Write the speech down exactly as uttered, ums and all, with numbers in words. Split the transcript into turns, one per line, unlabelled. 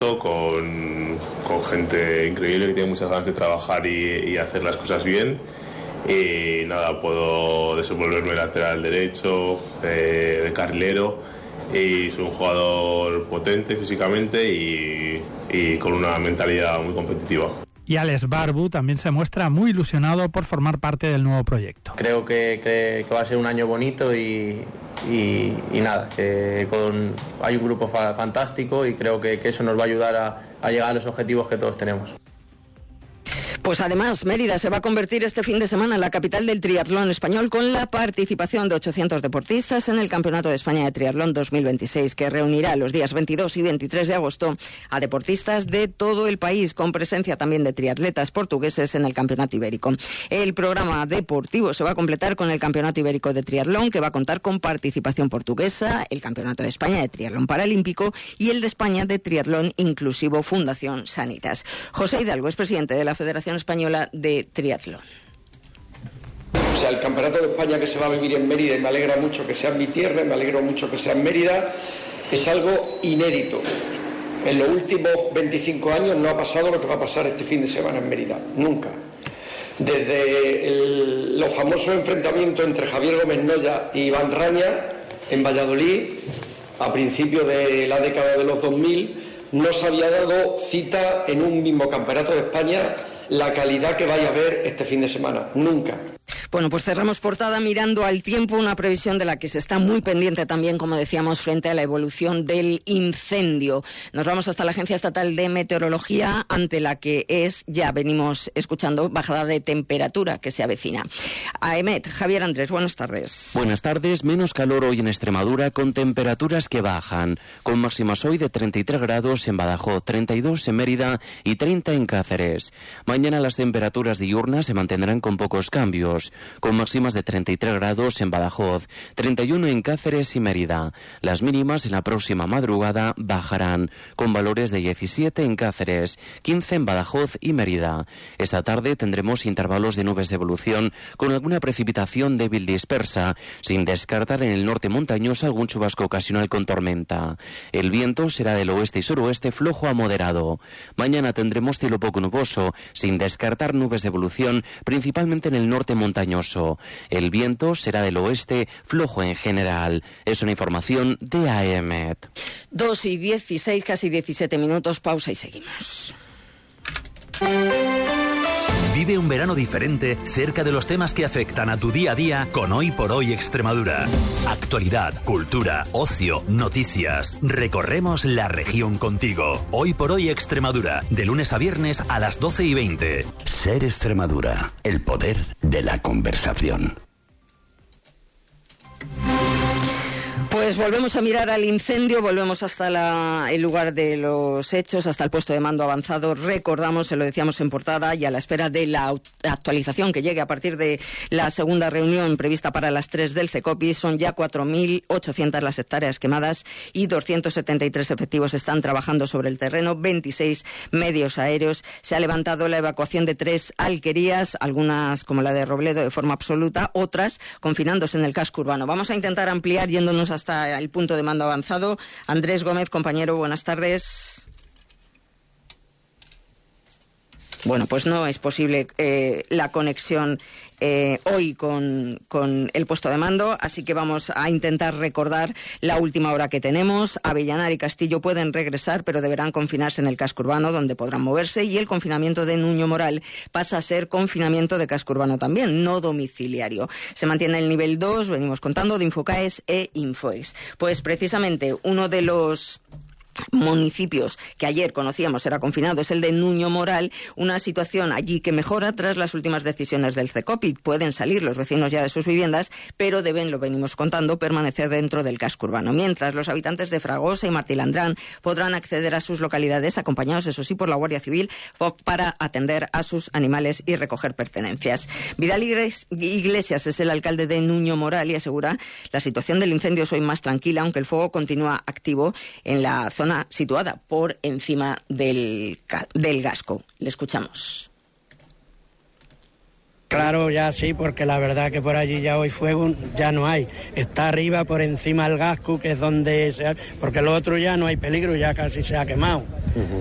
Con, con gente increíble que tiene muchas ganas de trabajar y, y hacer las cosas bien. Y nada, puedo desenvolverme lateral derecho, eh, de carrilero, y soy un jugador potente físicamente y, y con una mentalidad muy competitiva.
Y Alex Barbu también se muestra muy ilusionado por formar parte del nuevo proyecto.
Creo que, que, que va a ser un año bonito y, y, y nada, que con, hay un grupo fa- fantástico y creo que, que eso nos va a ayudar a, a llegar a los objetivos que todos tenemos.
Pues además, Mérida se va a convertir este fin de semana en la capital del triatlón español con la participación de ochocientos deportistas en el Campeonato de España de Triatlón dos mil veintiséis, que reunirá los días veintidós y veintitrés de agosto a deportistas de todo el país, con presencia también de triatletas portugueses en el Campeonato Ibérico. El programa deportivo se va a completar con el Campeonato Ibérico de Triatlón, que va a contar con participación portuguesa, el Campeonato de España de Triatlón Paralímpico y el de España de Triatlón Inclusivo Fundación Sanitas. José Hidalgo es presidente de la Federación Española de Triatlón.
O sea, el Campeonato de España que se va a vivir en Mérida, y me alegra mucho que sea en mi tierra, me alegro mucho que sea en Mérida, es algo inédito. En los últimos veinticinco años no ha pasado lo que va a pasar este fin de semana en Mérida, nunca. Desde el, los famosos enfrentamientos entre Javier Gómez Noya y Iván Raña en Valladolid, a principios de la década de los dos mil, no se había dado cita en un mismo Campeonato de España la calidad que vaya a haber este fin de semana. Nunca.
Bueno, pues cerramos portada mirando al tiempo, una previsión de la que se está muy pendiente también, como decíamos, frente a la evolución del incendio. Nos vamos hasta la Agencia Estatal de Meteorología, ante la que es, ya venimos escuchando, bajada de temperatura que se avecina. A EMET, Javier Andrés, buenas tardes.
Buenas tardes, menos calor hoy en Extremadura, con temperaturas que bajan, con máximas hoy de treinta y tres grados en Badajoz, treinta y dos en Mérida y treinta en Cáceres. Mañana las temperaturas diurnas se mantendrán con pocos cambios, con máximas de treinta y tres grados en Badajoz, treinta y uno en Cáceres y Mérida. Las mínimas en la próxima madrugada bajarán, con valores de diecisiete en Cáceres, quince en Badajoz y Mérida. Esta tarde tendremos intervalos de nubes de evolución, con alguna precipitación débil dispersa, sin descartar en el norte montañoso algún chubasco ocasional con tormenta. El viento será del oeste y suroeste flojo a moderado. Mañana tendremos cielo poco nuboso, sin descartar nubes de evolución, principalmente en el norte montañoso. El viento será del oeste, flojo en general. Es una información de AEMET.
Dos y dieciséis, casi diecisiete minutos, pausa y seguimos.
Vive un verano diferente cerca de los temas que afectan a tu día a día con Hoy por Hoy Extremadura. Actualidad, cultura, ocio, noticias. Recorremos la región contigo. Hoy por Hoy Extremadura, de lunes a viernes a las doce y veinte.
Ser Extremadura, el poder de la conversación.
Pues volvemos a mirar al incendio, volvemos hasta la, el lugar de los hechos, hasta el puesto de mando avanzado. Recordamos, se lo decíamos en portada, y a la espera de la actualización que llegue a partir de la segunda reunión prevista para las tres del CECOPI, son ya cuatro mil ochocientas las hectáreas quemadas y doscientos setenta y tres efectivos están trabajando sobre el terreno, veintiséis medios aéreos. Se ha levantado la evacuación de tres alquerías, algunas como la de Robledo de forma absoluta, otras confinándose en el casco urbano. Vamos a intentar ampliar yéndonos a hasta el punto de mando avanzado. Andrés Gómez, compañero, buenas tardes. Bueno, pues no es posible eh, la conexión eh, hoy con, con el puesto de mando, así que vamos a intentar recordar la última hora que tenemos. Avellanar y Castillo pueden regresar, pero deberán confinarse en el casco urbano, donde podrán moverse, y el confinamiento de Nuño Moral pasa a ser confinamiento de casco urbano también, no domiciliario. Se mantiene el nivel dos, venimos contando, de Infocaes e Infoex. Pues precisamente uno de los municipios que ayer conocíamos era confinado es el de Nuño Moral, una situación allí que mejora tras las últimas decisiones del CECOPI. Pueden salir los vecinos ya de sus viviendas, pero deben, lo venimos contando, permanecer dentro del casco urbano, mientras los habitantes de Fragosa y Martilandrán podrán acceder a sus localidades acompañados, eso sí, por la Guardia Civil para atender a sus animales y recoger pertenencias. Vidal Iglesias es el alcalde de Nuño Moral y asegura la situación del incendio es hoy más tranquila, aunque el fuego continúa activo en la zona zona situada por encima del, del Gasco. Le escuchamos.
Claro, ya sí, porque la verdad que por allí ya hoy fuego ya no hay. Está arriba, por encima del Gascu, que es donde se ha... porque lo otro ya no hay peligro, ya casi se ha quemado. Uh-huh.